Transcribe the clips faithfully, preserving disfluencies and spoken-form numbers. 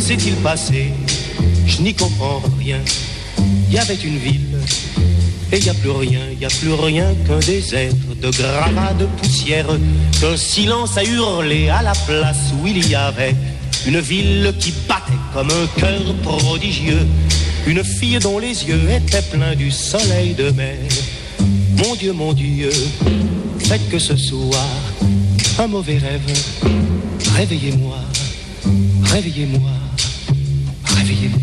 s'est-il passé? Je n'y comprends rien. Il y avait une ville, et il n'y a plus rien, il n'y a plus rien qu'un désert de gravats, de poussière, qu'un silence a hurlé à la place où il y avait une ville qui battait comme un cœur prodigieux, une fille dont les yeux étaient pleins du soleil de mer. Mon Dieu, mon Dieu, faites que ce soir, un mauvais rêve, réveillez-moi, réveillez-moi, réveillez-moi.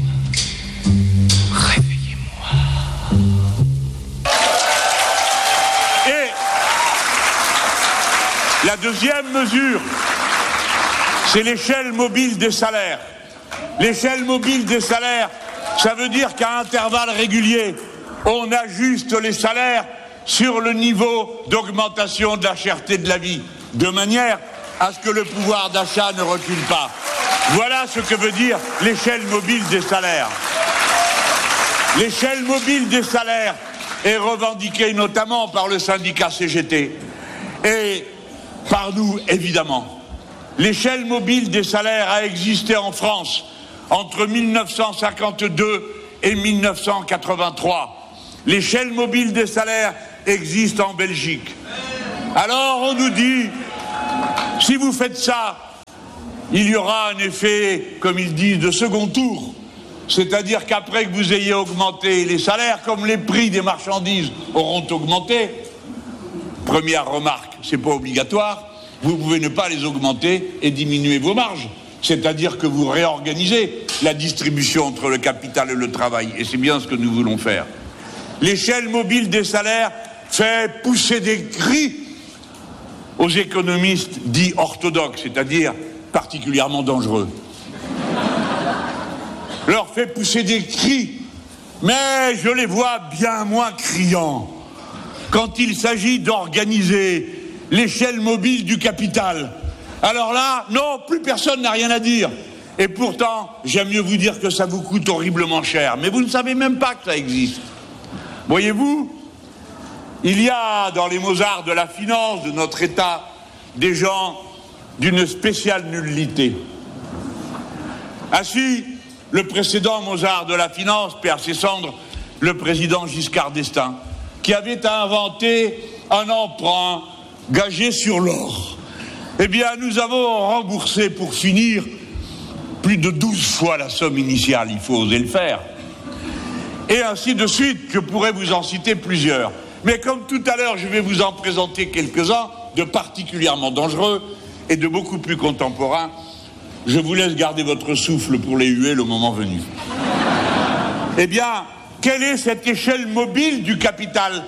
La deuxième mesure, c'est l'échelle mobile des salaires. L'échelle mobile des salaires, ça veut dire qu'à intervalles réguliers, on ajuste les salaires sur le niveau d'augmentation de la cherté de la vie, de manière à ce que le pouvoir d'achat ne recule pas. Voilà ce que veut dire l'échelle mobile des salaires. L'échelle mobile des salaires est revendiquée notamment par le syndicat C G T et par nous, évidemment. L'échelle mobile des salaires a existé en France entre mille neuf cent cinquante-deux et mille neuf cent quatre-vingt-trois. L'échelle mobile des salaires existe en Belgique. Alors on nous dit, si vous faites ça, il y aura un effet, comme ils disent, de second tour. C'est-à-dire qu'après que vous ayez augmenté les salaires, comme les prix des marchandises auront augmenté, première remarque, c'est pas obligatoire, vous pouvez ne pas les augmenter et diminuer vos marges. C'est-à-dire que vous réorganisez la distribution entre le capital et le travail. Et c'est bien ce que nous voulons faire. L'échelle mobile des salaires fait pousser des cris aux économistes dits orthodoxes, c'est-à-dire particulièrement dangereux. Leur fait pousser des cris, mais je les vois bien moins criants quand il s'agit d'organiser l'échelle mobile du capital. Alors là, non, plus personne n'a rien à dire. Et pourtant, j'aime mieux vous dire que ça vous coûte horriblement cher. Mais vous ne savez même pas que ça existe. Voyez-vous, il y a dans les Mozart de la finance de notre État des gens d'une spéciale nullité. Ainsi, le précédent Mozart de la finance, paix à ses cendres, le président Giscard d'Estaing, qui avait inventé un emprunt gagé sur l'or. Eh bien, nous avons remboursé pour finir plus de douze fois la somme initiale, il faut oser le faire. Et ainsi de suite, je pourrais vous en citer plusieurs. Mais comme tout à l'heure, je vais vous en présenter quelques-uns de particulièrement dangereux et de beaucoup plus contemporains, je vous laisse garder votre souffle pour les huer le moment venu. Eh bien, quelle est cette échelle mobile du capital?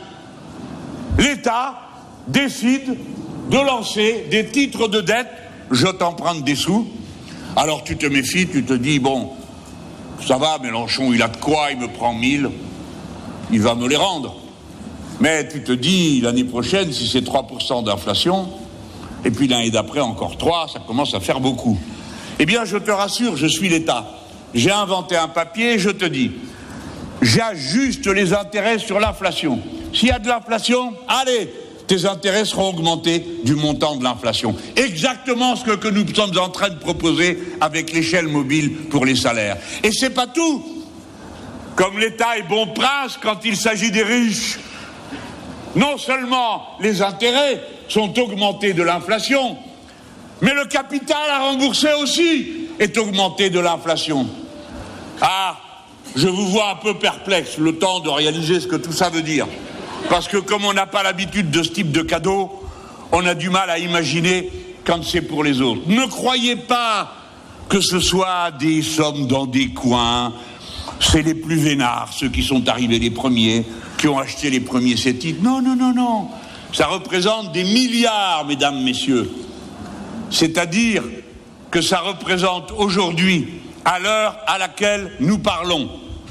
L'État décide de lancer des titres de dette, je t'emprunte des sous. Alors tu te méfies, tu te dis, bon, ça va, Mélenchon, il a de quoi, il me prend mille, il va me les rendre. Mais tu te dis, l'année prochaine, si c'est trois pour cent d'inflation, et puis l'année d'après encore trois, ça commence à faire beaucoup. Eh bien, je te rassure, je suis l'État. J'ai inventé un papier, je te dis, j'ajuste les intérêts sur l'inflation. S'il y a de l'inflation, allez, tes intérêts seront augmentés du montant de l'inflation. Exactement ce que, que nous sommes en train de proposer avec l'échelle mobile pour les salaires. Et c'est pas tout. Comme l'État est bon prince quand il s'agit des riches, non seulement les intérêts sont augmentés de l'inflation, mais le capital à rembourser aussi est augmenté de l'inflation. Ah, je vous vois un peu perplexe, le temps de réaliser ce que tout ça veut dire. Parce que comme on n'a pas l'habitude de ce type de cadeau, on a du mal à imaginer quand c'est pour les autres. Ne croyez pas que ce soit des sommes dans des coins. C'est les plus vénards, ceux qui sont arrivés les premiers, qui ont acheté les premiers ces titres. Non, non, non, non. Ça représente des milliards, mesdames, messieurs. C'est-à-dire que ça représente aujourd'hui, à l'heure à laquelle nous parlons,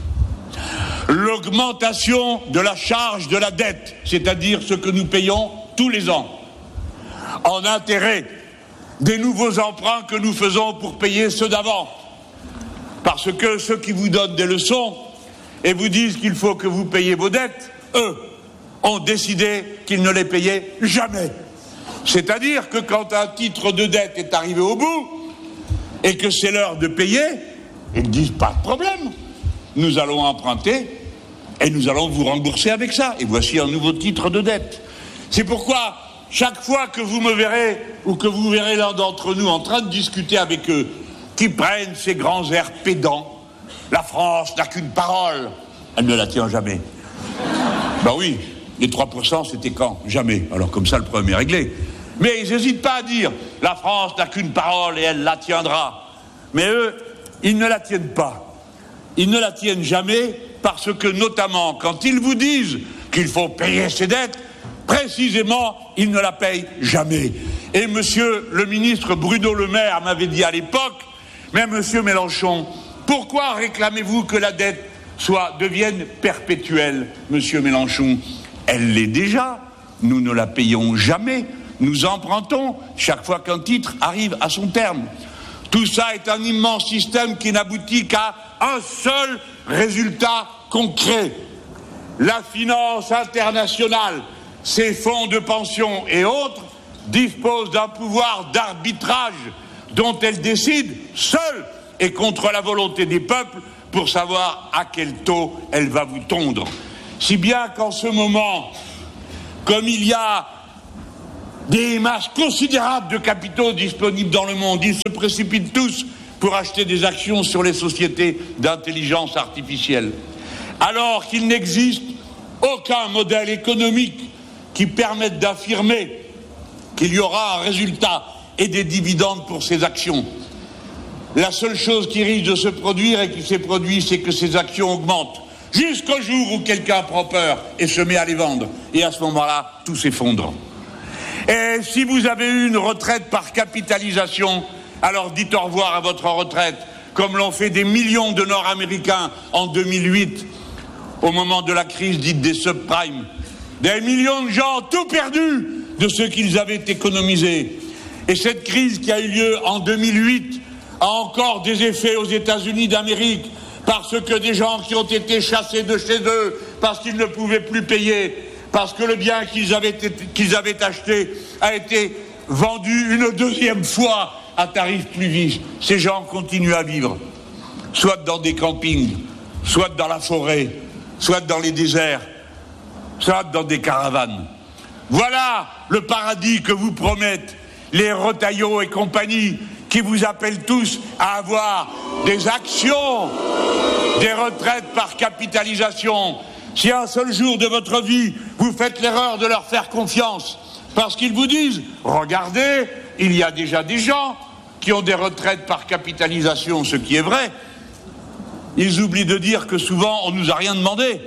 l'augmentation de la charge de la dette, c'est-à-dire ce que nous payons tous les ans, en intérêt des nouveaux emprunts que nous faisons pour payer ceux d'avant. Parce que ceux qui vous donnent des leçons et vous disent qu'il faut que vous payiez vos dettes, eux, ont décidé qu'ils ne les payaient jamais. C'est-à-dire que quand un titre de dette est arrivé au bout et que c'est l'heure de payer, Ils disent pas de problème, nous allons emprunter et nous allons vous rembourser avec ça. Et voici un nouveau titre de dette. C'est pourquoi chaque fois que vous me verrez ou que vous verrez l'un d'entre nous en train de discuter avec eux, qui prennent ces grands airs pédants, la France n'a qu'une parole, elle ne la tient jamais. Ben oui, les trois pour cent c'était quand? Jamais. Alors comme ça le problème est réglé. Mais ils n'hésitent pas à dire la France n'a qu'une parole et elle la tiendra. Mais eux, ils ne la tiennent pas. Ils ne la tiennent jamais parce que notamment quand ils vous disent qu'il faut payer ses dettes, précisément, ils ne la payent jamais. Et monsieur le ministre Bruno Le Maire m'avait dit à l'époque, mais monsieur Mélenchon, pourquoi réclamez-vous que la dette soit, devienne perpétuelle, monsieur Mélenchon? Elle l'est déjà. Nous ne la payons jamais. Nous empruntons chaque fois qu'un titre arrive à son terme. Tout ça est un immense système qui n'aboutit qu'à un seul résultat concret. La finance internationale, ses fonds de pension et autres, disposent d'un pouvoir d'arbitrage dont elle décide seule et contre la volonté des peuples pour savoir à quel taux elle va vous tondre. Si bien qu'en ce moment, comme il y a des masses considérables de capitaux disponibles dans le monde, ils se précipitent tous pour acheter des actions sur les sociétés d'intelligence artificielle. Alors qu'il n'existe aucun modèle économique qui permette d'affirmer qu'il y aura un résultat et des dividendes pour ces actions. La seule chose qui risque de se produire et qui s'est produit, c'est que ces actions augmentent jusqu'au jour où quelqu'un prend peur et se met à les vendre. Et à ce moment-là, tout s'effondre. Et si vous avez eu une retraite par capitalisation, alors dites au revoir à votre retraite, comme l'ont fait des millions de Nord-Américains en deux mille huit, au moment de la crise dite des subprimes. Des millions de gens tout perdus de ce qu'ils avaient économisé. Et cette crise qui a eu lieu en deux mille huit a encore des effets aux États-Unis d'Amérique, parce que des gens qui ont été chassés de chez eux, parce qu'ils ne pouvaient plus payer, parce que le bien qu'ils avaient, qu'ils avaient acheté a été vendu une deuxième fois à tarif plus vif. Ces gens continuent à vivre, soit dans des campings, soit dans la forêt, soit dans les déserts, soit dans des caravanes. Voilà le paradis que vous promettent les Retailleau et compagnie, qui vous appellent tous à avoir des actions, des retraites par capitalisation. Si un seul jour de votre vie, vous faites l'erreur de leur faire confiance, parce qu'ils vous disent « Regardez, il y a déjà des gens qui ont des retraites par capitalisation », ce qui est vrai, ils oublient de dire que souvent on ne nous a rien demandé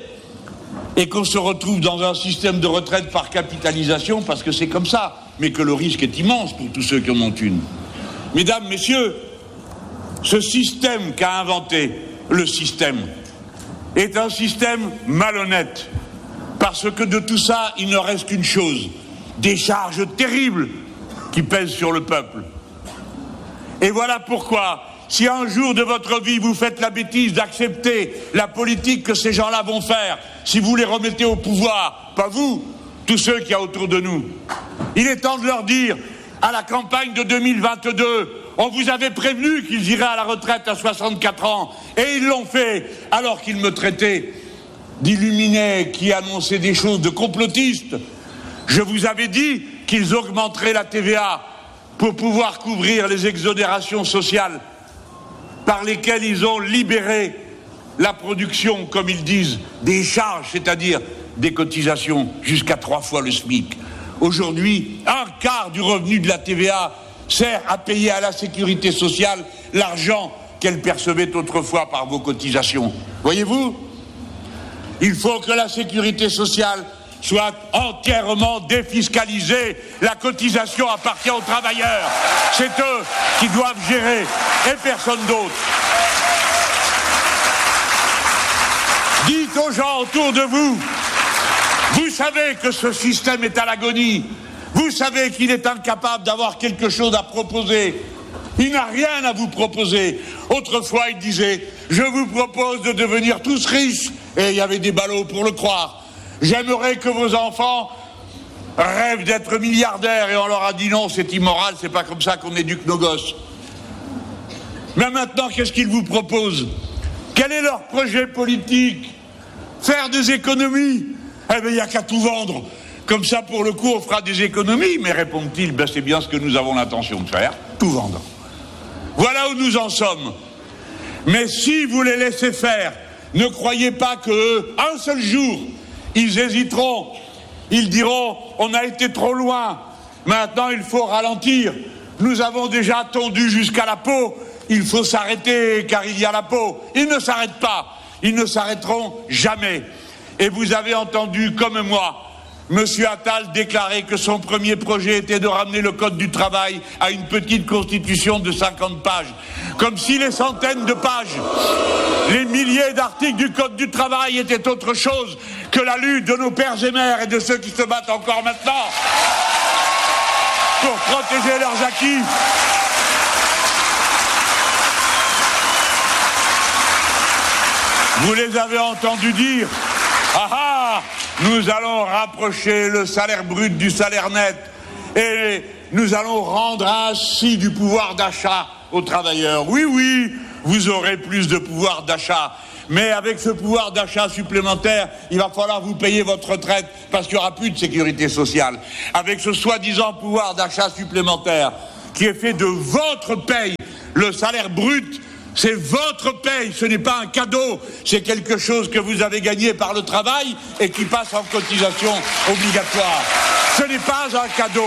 et qu'on se retrouve dans un système de retraite par capitalisation parce que c'est comme ça, mais que le risque est immense pour tous ceux qui en ont une. Mesdames, messieurs, ce système qu'a inventé le système est un système malhonnête, parce que de tout ça, il ne reste qu'une chose, des charges terribles qui pèsent sur le peuple. Et voilà pourquoi, si un jour de votre vie vous faites la bêtise d'accepter la politique que ces gens-là vont faire, si vous les remettez au pouvoir, pas vous, tous ceux qui y a autour de nous, il est temps de leur dire, à la campagne de deux mille vingt-deux, on vous avait prévenu qu'ils iraient à la retraite à soixante-quatre ans, et ils l'ont fait, alors qu'ils me traitaient d'illuminés, qui annonçaient des choses de complotistes. Je vous avais dit qu'ils augmenteraient la T V A pour pouvoir couvrir les exonérations sociales par lesquelles ils ont libéré la production, comme ils disent, des charges, c'est-à-dire des cotisations jusqu'à trois fois le SMIC. Aujourd'hui, un quart du revenu de la T V A sert à payer à la sécurité sociale l'argent qu'elle percevait autrefois par vos cotisations. Voyez-vous, il faut que la sécurité sociale soit entièrement défiscalisée. La cotisation appartient aux travailleurs. C'est eux qui doivent gérer et personne d'autre. Dites aux gens autour de vous, vous savez que ce système est à l'agonie. Vous savez qu'il est incapable d'avoir quelque chose à proposer. Il n'a rien à vous proposer. Autrefois, il disait, je vous propose de devenir tous riches. Et il y avait des ballots pour le croire. J'aimerais que vos enfants rêvent d'être milliardaires. Et on leur a dit non, c'est immoral, c'est pas comme ça qu'on éduque nos gosses. Mais maintenant, qu'est-ce qu'ils vous proposent? Quel est leur projet politique? Faire des économies? Eh bien, il n'y a qu'à tout vendre. Comme ça, pour le coup, on fera des économies. Mais répondent-ils, ben, c'est bien ce que nous avons l'intention de faire, tout vendre. Voilà où nous en sommes. Mais si vous les laissez faire, ne croyez pas qu'eux, un seul jour, ils hésiteront. Ils diront, on a été trop loin, maintenant il faut ralentir. Nous avons déjà tondu jusqu'à la peau, il faut s'arrêter car il y a la peau. Ils ne s'arrêtent pas, ils ne s'arrêteront jamais. Et vous avez entendu, comme moi, Monsieur Attal déclarer que son premier projet était de ramener le Code du travail à une petite constitution de cinquante pages. Comme si les centaines de pages, les milliers d'articles du Code du travail étaient autre chose que la lutte de nos pères et mères et de ceux qui se battent encore maintenant pour protéger leurs acquis. Vous les avez entendus dire, ah ah, nous allons rapprocher le salaire brut du salaire net et nous allons rendre ainsi du pouvoir d'achat aux travailleurs. Oui, oui, vous aurez plus de pouvoir d'achat. Mais avec ce pouvoir d'achat supplémentaire, il va falloir vous payer votre retraite parce qu'il n'y aura plus de sécurité sociale. Avec ce soi-disant pouvoir d'achat supplémentaire qui est fait de votre paye, le salaire brut, c'est votre paye, ce n'est pas un cadeau, c'est quelque chose que vous avez gagné par le travail et qui passe en cotisation obligatoire. Ce n'est pas un cadeau.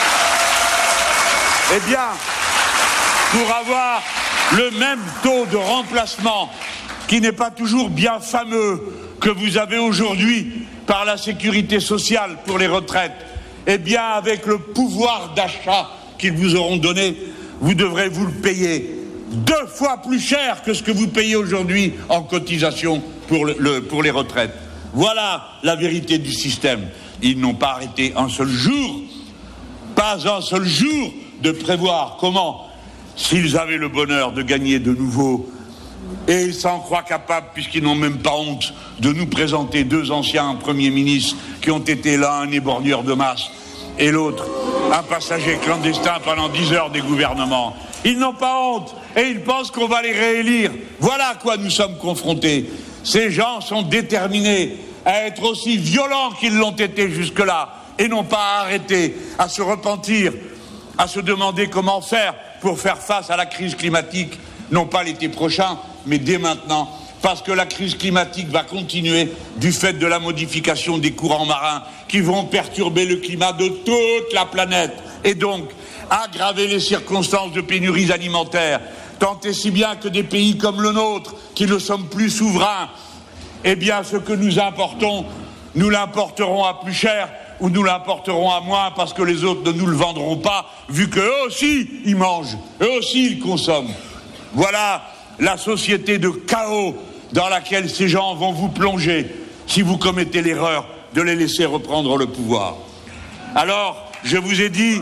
Eh bien, pour avoir le même taux de remplacement qui n'est pas toujours bien fameux que vous avez aujourd'hui par la sécurité sociale pour les retraites, eh bien, avec le pouvoir d'achat qu'ils vous auront donné, vous devrez vous le payer deux fois plus cher que ce que vous payez aujourd'hui en cotisation pour, le, le, pour les retraites. Voilà la vérité du système. Ils n'ont pas arrêté un seul jour, pas un seul jour de prévoir comment, s'ils avaient le bonheur de gagner de nouveau, et ils s'en croient capables, puisqu'ils n'ont même pas honte, de nous présenter deux anciens premiers ministres qui ont été l'un un éborgneur de masse et l'autre un passager clandestin pendant dix heures des gouvernements. Ils n'ont pas honte et ils pensent qu'on va les réélire. Voilà à quoi nous sommes confrontés. Ces gens sont déterminés à être aussi violents qu'ils l'ont été jusque-là et non pas à arrêter, à se repentir, à se demander comment faire pour faire face à la crise climatique, non pas l'été prochain, mais dès maintenant, parce que la crise climatique va continuer du fait de la modification des courants marins qui vont perturber le climat de toute la planète et donc aggraver les circonstances de pénuries alimentaires, tant et si bien que des pays comme le nôtre, qui ne sommes plus souverains, eh bien ce que nous importons, nous l'importerons à plus cher ou nous l'importerons à moins parce que les autres ne nous le vendront pas, vu qu'eux aussi ils mangent, eux aussi ils consomment. Voilà la société de chaos dans laquelle ces gens vont vous plonger si vous commettez l'erreur de les laisser reprendre le pouvoir. Alors, je vous ai dit,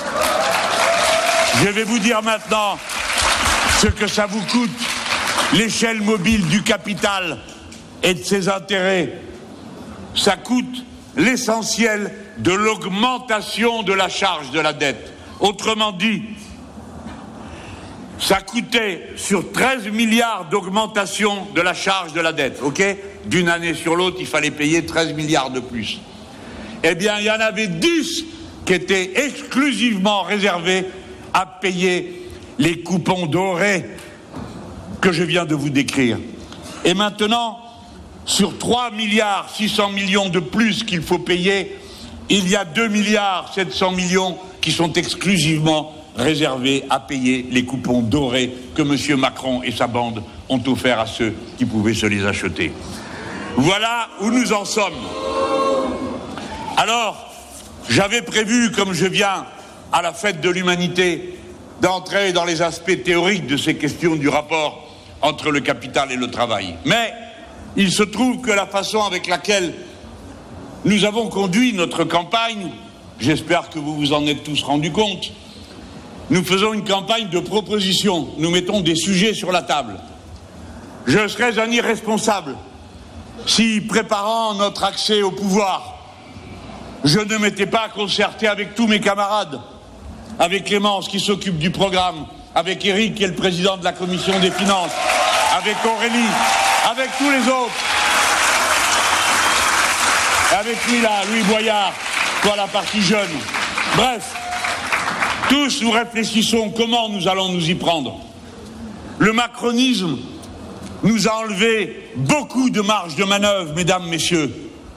je vais vous dire maintenant ce que ça vous coûte, l'échelle mobile du capital et de ses intérêts. Ça coûte l'essentiel de l'augmentation de la charge de la dette. Autrement dit, ça coûtait sur treize milliards d'augmentation de la charge de la dette, ok? D'une année sur l'autre, il fallait payer treize milliards de plus. Eh bien, il y en avait dix qui étaient exclusivement réservés à payer les coupons dorés que je viens de vous décrire. Et maintenant, sur trois milliards six cents millions de plus qu'il faut payer, il y a deux milliards sept cents millions qui sont exclusivement réservés à payer les coupons dorés que M. Macron et sa bande ont offerts à ceux qui pouvaient se les acheter. Voilà où nous en sommes. Alors, j'avais prévu, comme je viens à la fête de l'humanité, d'entrer dans les aspects théoriques de ces questions du rapport entre le capital et le travail. Mais il se trouve que la façon avec laquelle nous avons conduit notre campagne, j'espère que vous vous en êtes tous rendus compte, nous faisons une campagne de propositions, nous mettons des sujets sur la table. Je serais un irresponsable si, préparant notre accès au pouvoir, je ne m'étais pas concerté avec tous mes camarades, avec Clémence qui s'occupe du programme, avec Éric qui est le président de la commission des finances, avec Aurélie, avec tous les autres, et avec lui là, Louis Boyard, toi la partie jeune. Bref, tous nous réfléchissons comment nous allons nous y prendre. Le macronisme nous a enlevé beaucoup de marge de manœuvre, mesdames, messieurs.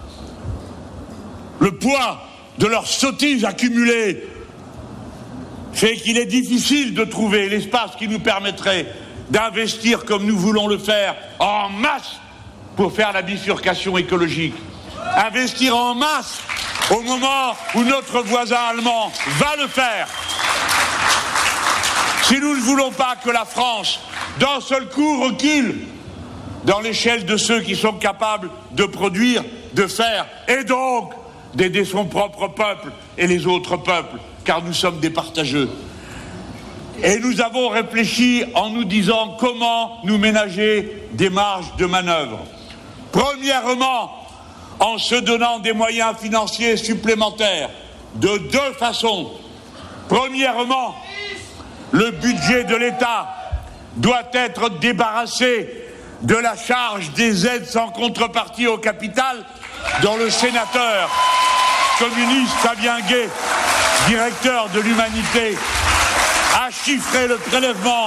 Le poids de leurs sottises accumulées fait qu'il est difficile de trouver l'espace qui nous permettrait d'investir comme nous voulons le faire en masse pour faire la bifurcation écologique. Investir en masse au moment où notre voisin allemand va le faire. Si nous ne voulons pas que la France, d'un seul coup, recule dans l'échelle de ceux qui sont capables de produire, de faire, et donc d'aider son propre peuple et les autres peuples, car nous sommes des partageux. Et nous avons réfléchi en nous disant comment nous ménager des marges de manœuvre. Premièrement, en se donnant des moyens financiers supplémentaires, de deux façons. Premièrement, le budget de l'État doit être débarrassé de la charge des aides sans contrepartie au capital, dont le sénateur communiste Fabien Gay, directeur de l'Humanité, a chiffré le prélèvement